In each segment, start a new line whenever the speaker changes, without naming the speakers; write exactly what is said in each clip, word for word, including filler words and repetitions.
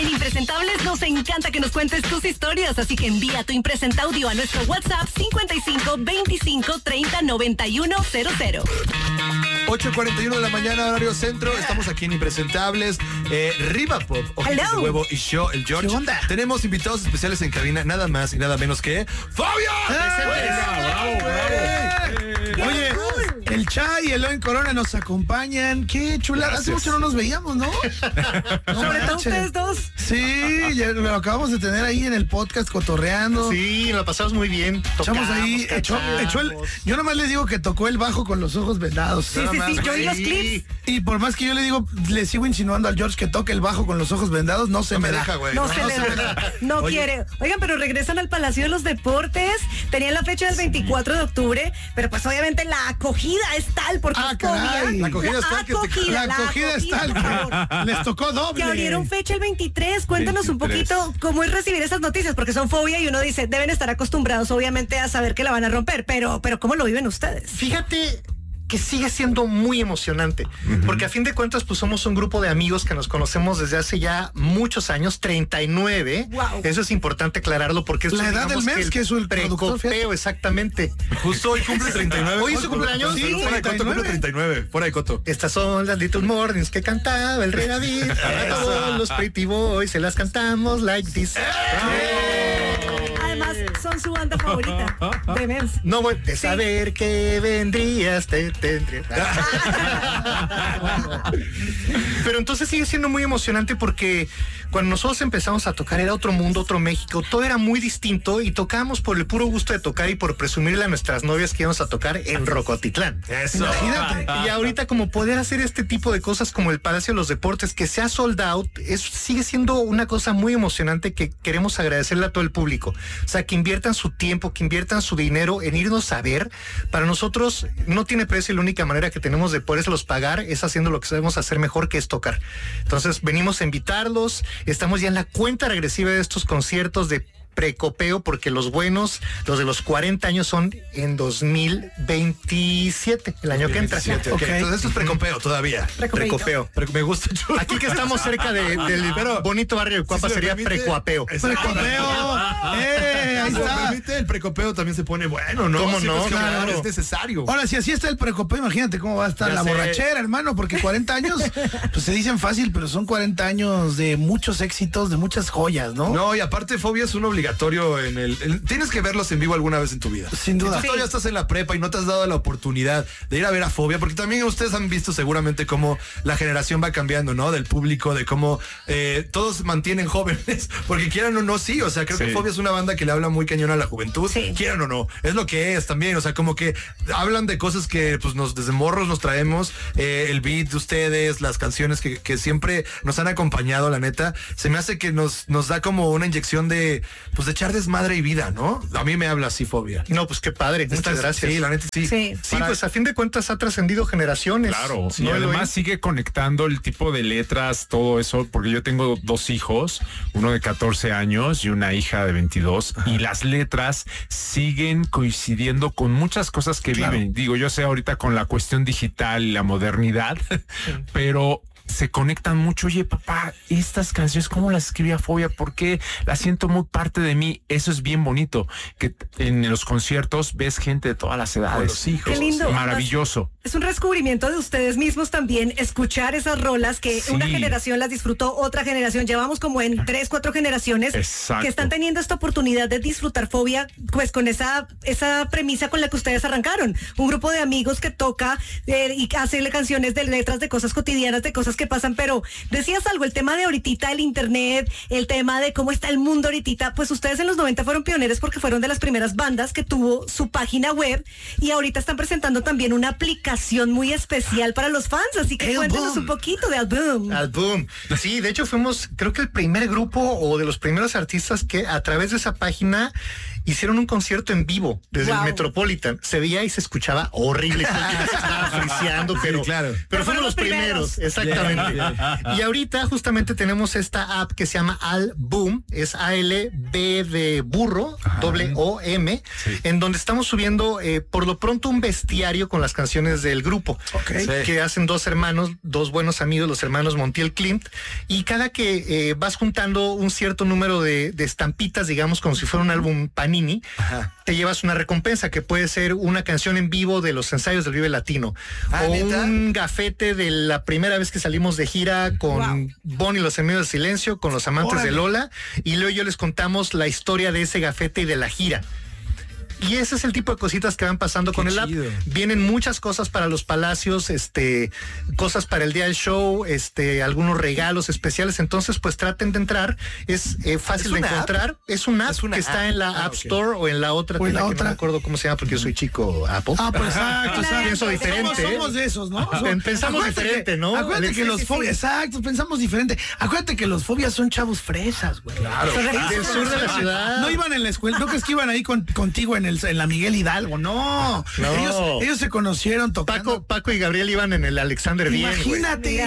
En Impresentables nos encanta que nos cuentes tus historias, así que envía tu impresenta audio a nuestro WhatsApp cincuenta y cinco veinticinco treinta noventa y uno cero cero.
ocho cuarenta y uno de la mañana, horario centro. Estamos aquí en Impresentables. Eh, Riva Pop, Ojitos de Huevo y yo, el George.
¿Qué onda?
Tenemos invitados especiales en cabina, nada más y nada menos que ¡Fobia!
¡Eh!
¡Bravo, bravo!
Oye, el Chay y el Eloy Corona nos acompañan. Qué chulada. Hace mucho no nos veíamos, ¿no? No
Sobre todo
manches.
ustedes dos.
Sí, ya lo acabamos de tener ahí en el podcast cotorreando.
Sí, la pasamos muy bien.
Echamos ahí, echó, echó el, yo nomás le digo que tocó el bajo con los ojos vendados.
Sí, sí, sí, yo vi los clips.
Y por más que yo le digo, le sigo insinuando al George que toque el bajo con los ojos vendados, no se
No
me,
me
da.
deja, güey.
No,
No,
se
no
le
se me
da.
da.
No
Oye.
quiere. Oigan, pero regresan al Palacio de los Deportes. Tenían la fecha del veinticuatro de octubre, pero pues obviamente la acogida es tal porque
Ah,
es
caray.
Fobia.
La acogida es tal que te-
acogida,
La acogida es tal
por favor.
que les tocó doble.
Que abrieron fecha el veintitrés. Cuéntanos un
veintitrés.
poquito cómo es recibir esas noticias, porque son Fobia y uno dice, deben estar acostumbrados obviamente a saber que la van a romper, pero, pero ¿cómo lo viven ustedes?
Fíjate que sigue siendo muy emocionante, porque a fin de cuentas pues somos un grupo de amigos que nos conocemos desde hace ya muchos años, treinta y nueve.
Wow.
Eso es importante aclararlo porque esto
La edad
digamos
del mes, que es el productor, fíjate.
precopeo, exactamente.
Justo hoy cumple treinta y nueve.
¿Hoy es su cumpleaños?
Sí,
Sí,
fuera de Coto cumple treinta y nueve. Fuera de Coto.
Estas son las Little Mornings que cantaba el Rey David. A todos los Pretty Boys se las cantamos like this.
Además, son su banda favorita. De Mens.
No voy de saber que vendrías, te tendría. Pero entonces sigue siendo muy emocionante porque cuando nosotros empezamos a tocar era otro mundo, otro México, todo era muy distinto y tocábamos por el puro gusto de tocar y por presumirle a nuestras novias que íbamos a tocar en Rocotitlán.
Eso.
Imagínate.
Y ahorita como poder hacer este tipo de cosas como el Palacio de los Deportes, que sea sold out, es, sigue siendo una cosa muy emocionante que queremos agradecerle a todo el público. O sea, que inviertan su tiempo, que inviertan su dinero en irnos a ver. Para nosotros no tiene precio y la única manera que tenemos de podérselos pagar es haciendo lo que sabemos hacer mejor, que es tocar. Entonces venimos a invitarlos, estamos ya en la cuenta regresiva de estos conciertos de precopeo, porque los buenos, los de los cuarenta años son en dos mil veintisiete, el año que entra.
veintisiete, ok.
Ok.
Entonces esto es precopeo todavía.
Precopeo.
Pero me gusta mucho.
Aquí que estamos cerca de, del
Pero,
bonito barrio de Cuapa
si se me
sería
permite-
precuapeo.
Exacto.
Precopeo. ¡Eh! Ahí
Si me
está.
permite, el precopeo también se pone bueno, ¿no?
¿Cómo
Sí,
no?
pues,
Claro.
Es necesario.
Ahora, si así está el precopeo, imagínate cómo va a estar
Ya
la
sé.
borrachera, hermano, porque cuarenta años, pues se dicen fácil, pero son cuarenta años de muchos éxitos, de muchas joyas, ¿no?
No, y aparte Fobia es un obligatorio en el, el- tienes que verlos en vivo alguna vez en tu vida.
Sin duda.
Si tú todavía estás en la prepa y no te has dado la oportunidad de ir a ver a Fobia, porque también ustedes han visto seguramente cómo la generación va cambiando, ¿no? Del público, de cómo eh, todos mantienen jóvenes, porque quieran o no, sí, o sea, creo
Sí.
que Fobia es una banda que le habla muy cañón a la juventud,
Sí.
quieran o no, es lo que es también, o sea, como que hablan de cosas que pues nos desde morros nos traemos, eh, el beat de ustedes, las canciones que, que siempre nos han acompañado, la neta, se me hace que nos, nos da como una inyección de, pues de echar desmadre y vida, ¿no? A mí me habla así Fobia.
No, pues qué padre, muchas
Estás-
gracias.
Sí, la neta sí.
Sí.
Sí, pues a fin de cuentas ha trascendido generaciones.
Claro,
¿no,
y además
Eloy?
sigue conectando el tipo de letras, todo eso, porque yo tengo dos hijos, uno de catorce años y una hija de veintidós, y las letras siguen coincidiendo con muchas cosas que
Claro.
viven. Digo, yo sé ahorita con la cuestión digital y la modernidad, pero se conectan mucho. Oye, papá, estas canciones, ¿cómo las escribía Fobia? ¿Por qué? Las siento muy parte de mí. Eso es bien bonito, que en los conciertos ves gente de todas las edades.
los hijos.
Qué lindo.
Maravilloso.
Es un descubrimiento de ustedes mismos también, escuchar esas rolas que
Sí.
una generación las disfrutó, otra generación, llevamos como en tres, cuatro generaciones
Exacto.
que están teniendo esta oportunidad de disfrutar Fobia, pues con esa, esa premisa con la que ustedes arrancaron. Un grupo de amigos que toca eh, y hace canciones de letras de cosas cotidianas, de cosas que pasan, pero decías algo, el tema de ahorita, el internet, el tema de cómo está el mundo ahorita, pues ustedes en los noventa fueron pioneros porque fueron de las primeras bandas que tuvo su página web y ahorita están presentando también una aplicación muy especial para los fans, así que
Album.
cuéntenos un poquito de Album.
Album. Sí, de hecho fuimos, creo que el primer grupo o de los primeros artistas que a través de esa página hicieron un concierto en vivo desde
Wow.
el Metropolitan. Se veía y se escuchaba horrible, se estaba friseando, pero,
Sí, claro.
pero,
Pero
fueron los primeros, exactamente. Y ahorita justamente tenemos esta app que se llama Al Boom, es A L B de burro, doble O M,
Sí.
en donde estamos subiendo eh, por lo pronto un bestiario con las canciones del grupo,
Ok.
Sí.
que hacen dos hermanos, dos buenos amigos, los hermanos Montiel Clint, y cada que eh, vas juntando un cierto número de, de estampitas, digamos, como si fuera un álbum Panini,
Ajá.
te llevas una recompensa que puede ser una canción en vivo de los ensayos del Vive Latino,
Ah,
o
¿neta?
un gafete de la primera vez que salimos de gira con
Wow.
Bon y los Enemigos del Silencio, con los amantes
Órale.
de Lola, y luego yo les contamos la historia de ese gafete y de la gira. Y ese es el tipo de cositas que van pasando
Qué
con el app.
chido.
Vienen muchas cosas para los palacios, este, cosas para el día del show, este, algunos regalos especiales. Entonces, pues traten de entrar. Es eh, fácil
¿Es
de
una app?
encontrar. Es una app
Es una
que está
app.
en la
Ah,
App
ok.
Store o en la otra
O en
tienda
la
que
otra.
no me acuerdo cómo se llama porque yo soy chico Apple.
Ah, pues exacto,
Hola,
exacto.
Pienso diferente,
Somos,
¿eh?
somos de esos, ¿no?
Pen- pensamos
Acuérdate
diferente,
que-
¿no?
Acuérdate
Alex?
que los
Sí, sí,
fobias,
sí.
exacto, pensamos diferente. Acuérdate que los fobias son chavos fresas, güey.
Claro.
Del sur de la ciudad.
No iban en la escuela, no crees que iban ahí con, contigo en, el, en la Miguel Hidalgo, no.
No.
Ellos, ellos se conocieron tocando.
Paco, Paco y Gabriel iban en el Alexander Bien, güey.
Imagínate.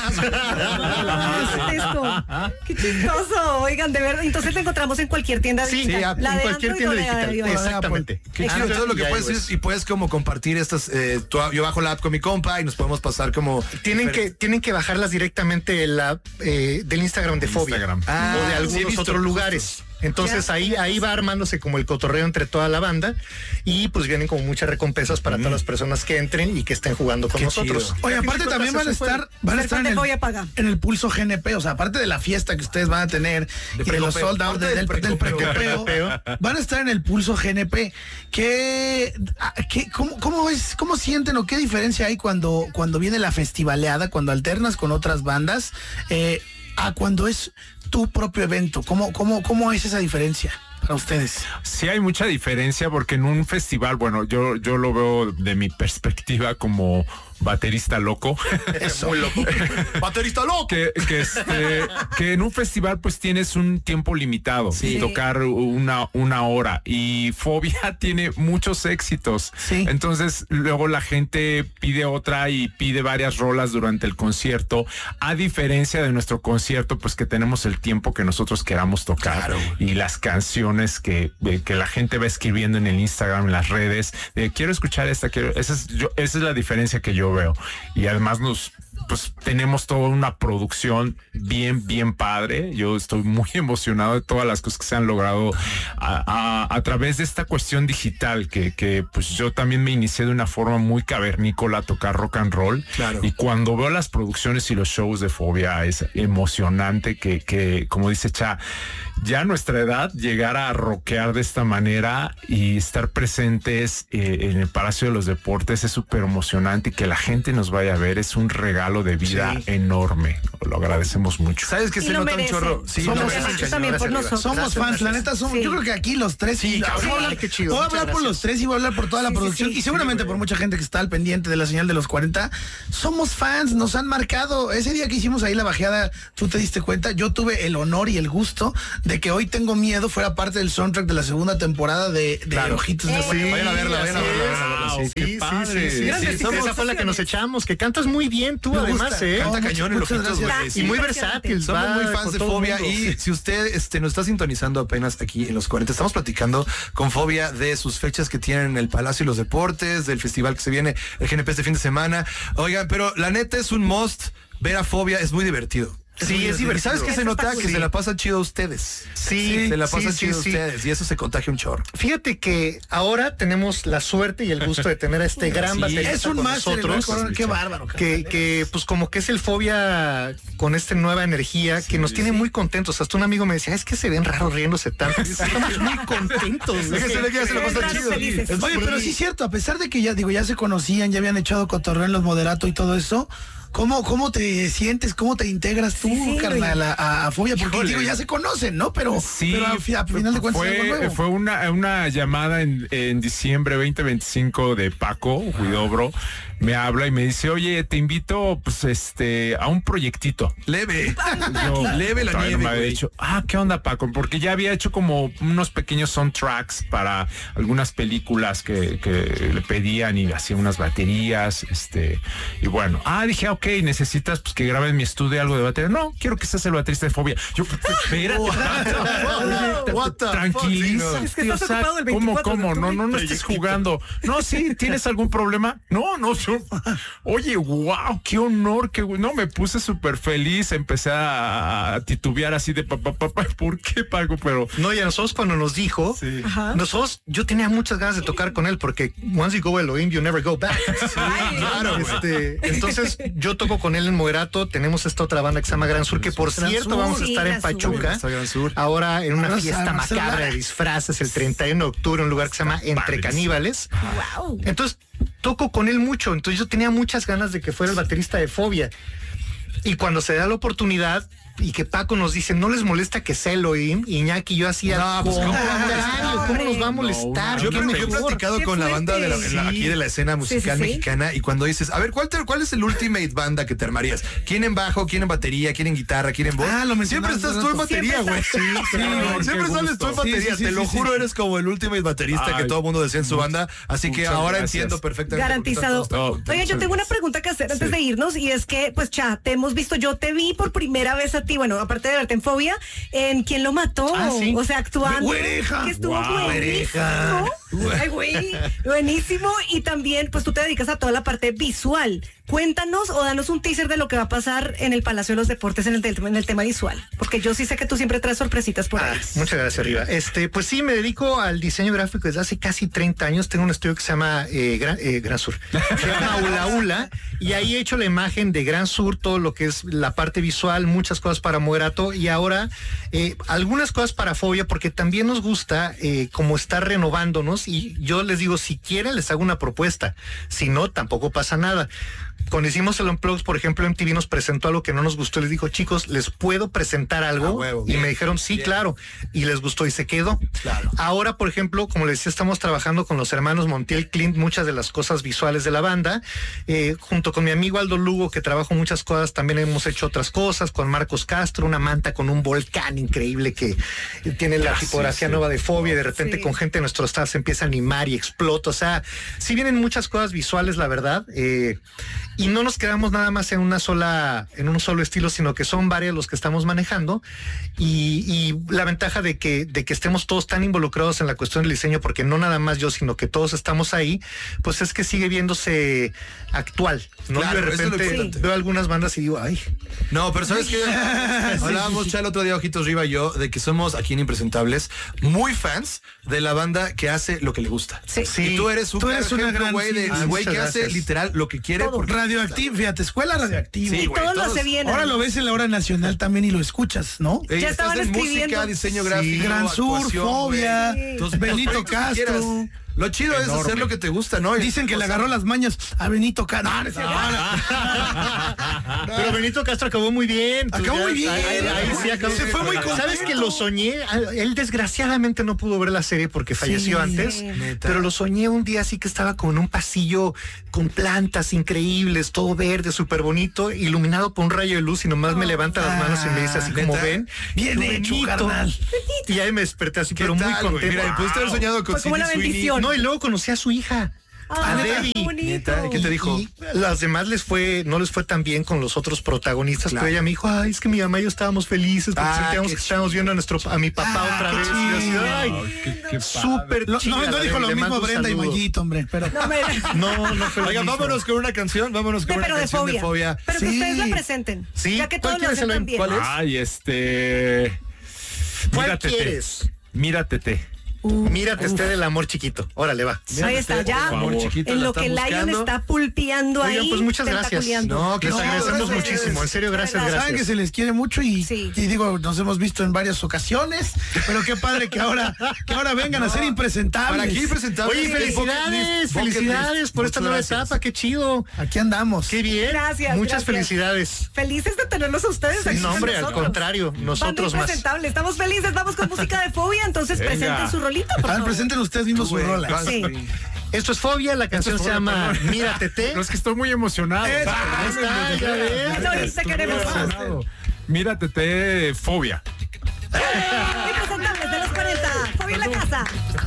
¿Qué es esto? Qué chistoso. Oigan, de verdad, entonces te encontramos en cualquier tienda
Sí,
digital.
en
La de
cualquier
Android o
tienda
la de
digital.
iOS.
Exactamente.
Qué chido,
Android
todo lo que
y
puedes
iOS.
hacer y puedes como compartir estas, eh, tú- yo bajo la app con mi compa y nos podemos pasar como
Tienen que, tienen que bajarlas directamente de la, eh, del Instagram de Fobia
Instagram.
Ah,
o de
sí, he
algunos
visto,
otros
justo.
lugares. Entonces
Ya.
ahí, ahí va armándose como el cotorreo entre toda la banda y pues vienen como muchas recompensas para todas las personas que entren y que estén jugando con
Qué
nosotros.
chido.
Oye,
Al fin
aparte
de
también
cuentas,
van a
eso fue-
estar, van a
Ser
estar
fan
en
de
el,
Fobia paga.
en el Pulso G N P, o sea, aparte de la fiesta que ustedes van a tener y de los
precopeo.
sold out
Parte
de-
del
del, del
precopeo.
precopeo, van a estar en el Pulso G N P. ¿Qué, a- qué- cómo, cómo es, cómo sienten o qué diferencia hay cuando, cuando viene la festivaleada, cuando alternas con otras bandas, eh, a cuando es tu propio evento? ¿Cómo, cómo, cómo es esa diferencia para ustedes?
Sí hay mucha diferencia porque en un festival, bueno, yo, yo lo veo de mi perspectiva como baterista loco.
Eso.
muy loco. Baterista loco.
que, que, este, que en un festival pues tienes un tiempo limitado
Sí.
y tocar una, una hora y Fobia tiene muchos éxitos.
Sí.
Entonces luego la gente pide otra y pide varias rolas durante el concierto, a diferencia de nuestro concierto pues que tenemos el tiempo que nosotros queramos tocar.
Claro.
Y las canciones que, eh, que la gente va escribiendo en el Instagram, en las redes, de quiero escuchar esta, quiero, esa es, yo, esa es la diferencia que yo veo. Y además nos, pues tenemos toda una producción bien, bien padre. Yo estoy muy emocionado de todas las cosas que se han logrado a, a, a través de esta cuestión digital, que, que pues yo también me inicié de una forma muy cavernícola a tocar rock and roll.
Claro.
Y cuando veo las producciones y los shows de Fobia es emocionante que, que como dice Cha, ya a nuestra edad llegar a rockear de esta manera y estar presentes eh, en el Palacio de los Deportes es súper emocionante, y que la gente nos vaya a ver es un regalo de vida
Sí.
enorme. Lo agradecemos mucho.
¿Sabes que
Y
se
lo
nota un
merece.
chorro? Sí,
Somos
lo
fans
merece, cañón.
también por
Gracias,
nosotros.
Somos
gracias,
fans, la
gracias.
neta, somos,
Sí.
yo creo que aquí los tres,
Sí,
y
cabrón.
voy a hablar,
Ay, qué chido,
voy a
muchas
hablar por
gracias.
los tres y voy a hablar por toda la
Sí, sí,
producción
sí.
y seguramente por mucha gente que está al pendiente de la señal de los cuarenta. Somos fans, nos han marcado. Ese día que hicimos ahí la bajeada, tú te diste cuenta, yo tuve el honor y el gusto de que Hoy Tengo Miedo fuera parte del soundtrack de la segunda temporada de, de
Claro.
Ojitos de
Eh,
Fuego.
Vayan a verla, vayan a verla, vayan a verla.
Wow,
Sí,
qué
sí,
padre.
sí, sí,
Grandes
sí, Esa fue la que nos echamos, que cantas muy bien tú
Me
además,
gusta.
¿eh?
Canta
No,
cañón en
muchas
Ojitos,
gracias.
güey.
Sí,
Y muy
impresionante.
versátil.
Somos
va
muy fans
con
de
todo el
Fobia
mundo.
y si usted este, nos está sintonizando apenas aquí en los cuarenta, estamos platicando con Fobia de sus fechas que tienen en el Palacio y los Deportes, del festival que se viene el G N P este fin de semana. Oigan, pero la neta es un must ver a Fobia, es muy divertido.
Sí, es divertido.
¿Sabes qué se
Eso está
nota?
cool.
Que se la pasan chido ustedes.
Sí,
se la
sí,
pasan
sí,
chido
sí.
ustedes y eso se contagia un chorro.
Fíjate que ahora tenemos la suerte y el gusto de tener a este gran
Sí,
baterista
Es un
con
máster,
nosotros.
¿no? Qué bárbaro.
Que, que pues como que es el Fobia con esta nueva energía que nos tiene muy contentos. Hasta un amigo me decía, es que se ven raros riéndose tanto. Estamos muy contentos.
Es que se ve que ya se la pasan
Están
chido.
felices.
Es-
Oye, pero sí es cierto, a pesar de que ya digo, ya se conocían, ya habían echado cotorreo en los moderato y todo eso, ¿Cómo, cómo te sientes? ¿Cómo te integras tú,
Sí, sí,
carnal, a, a, a Fobia? Porque
Híjole.
digo, ya se conocen, ¿no? Pero,
Sí,
pero a, fi- a final de cuentas es algo
fue,
nuevo.
fue una, una llamada en, en diciembre veinte veinticinco de Paco Huidobro. Me habla y me dice, oye, te invito pues este a un proyectito.
Leve.
Yo,
Leve la
todavía no
nieve,
me había
güey.
dicho, ah, ¿qué onda, Paco? Porque ya había hecho como unos pequeños soundtracks para algunas películas que, que le pedían y hacía unas baterías, este, y bueno, ah, dije, ok, necesitas pues que grabe en mi estudio algo de batería. No, quiero que seas el baterista de Fobia. Yo, espérate,
What the fuck,
tranquiliza.
Es que estás
o sea,
ocupado el
¿cómo,
veinticuatro de
cómo? No,
octubre.
no, no estés jugando. No, sí, ¿tienes algún problema? No, no, yo, oye, wow, qué honor, que no, me puse súper feliz, empecé a, a titubear así de papá, papá, ¿por qué, Paco? Pero
No, y a nosotros cuando nos dijo,
sí.
Ajá.
nosotros, yo tenía muchas ganas de tocar con él porque once you go Elohim, you never go back.
Claro, güey.
Este, entonces yo toco con él en Moderato, tenemos esta otra banda que se llama Gran Sur, que por
Gran
cierto
Sur,
vamos a
sí,
estar en
Gran Sur.
Pachuca,
Está Gran Sur.
ahora en una
Vamos a
fiesta
Barcelona.
macabra de disfraces el treinta y uno de octubre, en un lugar que se llama Entre
Padres.
Caníbales.
Wow.
Entonces toco con él mucho, entonces yo tenía muchas ganas de que fuera el baterista de Fobia. Y cuando se da la oportunidad y que Paco nos dice, no les molesta que sea Elohim, Iñaki y yo hacía,
No, pues,
¿cómo,
¿cómo?
contrario, ¿cómo nos va a molestar?
No,
Yo,
¿Qué
creo que he
mejor?
platicado
Qué
con la banda de la,
fuerte.
en la- aquí de la escena musical
Sí, sí, sí.
mexicana y cuando dices, a ver, ¿cuál, te- ¿cuál es el ultimate banda que te armarías? ¿Quién en bajo, quién en batería, quién en guitarra, quién en voz?
Ah, lo
Siempre
mencionaste
estás
hace
tú en
rato.
batería,
Siempre
güey.
estás-
Sí,
Sí,
siempre
qué
sales tú en
gusto.
batería.
Sí, sí,
te
sí,
lo
sí,
juro,
sí.
eres como el ultimate baterista que
Ay,
todo el mundo decía en su banda. Así que
muchas
ahora
gracias.
entiendo perfectamente.
Garantizado.
por qué estás todo-
Oye, yo tengo una pregunta que hacer antes
Sí.
de irnos y es que, pues, cha, te hemos visto, yo te vi por primera vez a ti, bueno, aparte de verte en Fobia, en ¿Quién lo mató?
Ah, sí.
O sea, actuando.
Güereja.
Que estuvo
Wow.
buenísimo. Ay, güey, buenísimo. Y también, pues, tú te dedicas a toda la parte visual. Cuéntanos o danos un teaser de lo que va a pasar en el Palacio de los Deportes en el, te- en el tema visual. Porque yo sí sé que tú siempre traes sorpresitas por
Ah,
ahí.
muchas gracias, Riva. Este, pues sí, me dedico al diseño gráfico desde hace casi treinta años. Tengo un estudio que se llama eh, Gran, eh, Gran Sur. Se llama Ula Ula. Y ahí he hecho la imagen de Gran Sur, todo lo que es la parte visual, muchas cosas para Moderato. Y ahora eh, algunas cosas para Fobia, porque también nos gusta eh, como estar renovándonos. Y yo les digo, si quieren, les hago una propuesta. Si no, tampoco pasa nada. Cuando hicimos el Unplugged, por ejemplo, M T V nos presentó algo que no nos gustó. Les dijo, chicos, ¿les puedo presentar algo?
Ah, huevo.
Y me dijeron, sí,
Bien.
claro. Y les gustó y se quedó.
Claro.
Ahora, por ejemplo, como les decía, estamos trabajando con los hermanos Montiel Clint, muchas de las cosas visuales de la banda. Eh, junto con mi amigo Aldo Lugo, que trabajo muchas cosas, también hemos hecho otras cosas. Con Marcos Castro, una manta con un volcán increíble que tiene la
Gracias,
tipografía
sí.
nueva de Fobia. Y de repente
Sí.
con gente de nuestro staff se empieza a animar y explota. O sea, sí vienen muchas cosas visuales, la verdad. Eh, y no nos quedamos nada más en una sola, en un solo estilo, sino que son varios los que estamos manejando. Y, y la ventaja de que, de que estemos todos tan involucrados en la cuestión del diseño, porque no nada más yo, sino que todos estamos ahí, pues es que sigue viéndose actual, ¿no?
Claro,
Yo de
eso es lo
repente
importante.
veo algunas bandas y digo, ay,
No, pero ¿sabes qué? Hablábamos ya el otro día, Ojitos Riva y yo, de que somos aquí en Impresentables muy fans de la banda que hace lo que le gusta.
Sí.
Y tú eres un
Tú eres una
ejemplo,
gran-
güey, de
sí,
el güey
muchas
que hace
gracias.
literal lo que quiere.
Todo.
Porque
Radioactivo, fíjate, escuela radioactiva.
Sí,
Y
güey,
todo lo
todos-
hace bien.
Ahora
además.
lo ves en la hora nacional también y lo escuchas, ¿no?
Eh,
Ya
estás
estaban
en
escribiendo.
música, diseño
Sí,
gráfico,
Gran Sur,
actuación,
Fobia,
güey.
Sí.
Tus-
Benito
los proyectos que
Castro.
quieras. Lo chido es
Enorme.
hacer lo que te gusta, ¿no?
Dicen que le
O sea,
agarró las mañas a Benito Castro. No, no es cierto.
pero Benito Castro acabó muy bien. pues
Acabó
ya,
muy bien.
Ahí, ahí sí acabó.
Se fue muy
¿Sabes
contento.
que lo soñé? Él desgraciadamente no pudo ver la serie porque falleció
Sí.
antes,
Neta.
pero lo soñé un día así que estaba como en un pasillo con plantas increíbles, todo verde, súper bonito, iluminado por un rayo de luz y nomás me levanta las manos y me dice así como
¿Neta?
ven.
Bien
yo,
hecho,
Benito.
carnal.
Y ahí me desperté así,
¿Qué
pero muy
tal, güey?
contento.
Mira, y pudiste haber soñado con
Fue como
Sidney
la
Sweeney.
bendición.
No, y luego conocí a su hija.
Ah,
a
qué
Debbie.
bonito.
Neta, ¿y qué te dijo?
Y las demás les fue, no les fue tan bien con los otros protagonistas,
Claro.
pero ella me dijo, ay, es que mi mamá y yo estábamos felices porque
Ah,
sentíamos
qué
que estábamos viendo a nuestro a mi papá
Ah,
otra
qué
vez. Y yo así,
chido.
ay,
Qué- qué padre.
súper
Lo-
chida
no, no
la
dijo
Debbie,
lo
le
mismo
mando un
Brenda y
saludo.
Mayito, hombre. Pero
No, me...
No, no fue lo
Oigan,
mismo.
vámonos con una canción, vámonos con
Ve,
una
pero de
canción
fobia.
de fobia.
Pero que
Sí.
ustedes la presenten.
Sí.
Ya que
¿Cuál
todos lo
quieres,
hacen
Eloy?
tan bien.
¿Cuál es?
Ay, este.
¿Cuál
Míratete.
quieres?
Míratete.
Uh,
Mírate usted el amor chiquito. Órale, va.
Ahí está, ya.
Chiquito,
En
la
lo que
están
Lion
buscando.
está pulpeando ahí.
Oigan, pues muchas gracias.
tentaculeando.
No, que
Les
no,
agradecemos
gracias.
muchísimo. En serio, gracias,
verdad.
Saben que
gracias.
se les quiere mucho y,
Sí.
y digo, nos hemos visto en varias ocasiones, pero qué padre que ahora, que ahora vengan a ser impresentables.
Para aquí presentamos.
Oye, felicidades, felicidades por esta nueva etapa, qué chido.
Aquí andamos.
Qué bien.
Gracias,
Muchas
gracias.
felicidades.
Felices de tenerlos a ustedes aquí
No,
con
hombre, al
nosotros.
contrario, nosotros
Banda
más.
impresentable. Estamos felices, vamos con música de Fobia, entonces
Venga.
presenten su rolita, por
A ver,
favor.
presenten ustedes mismos su
Güey,
rola.
vas,
Sí.
güey.
Esto es Fobia, la canción
es
se
Fobia,
llama
perdón.
Mírate Te.
No, es que estoy muy emocionado.
Eso,
Ah,
ahí está, ya ves.
Eso ahorita
Estoy
queremos más.
emocionado. Mírate, te fobia.
Impresentables de los cuarenta. Fobia en la casa.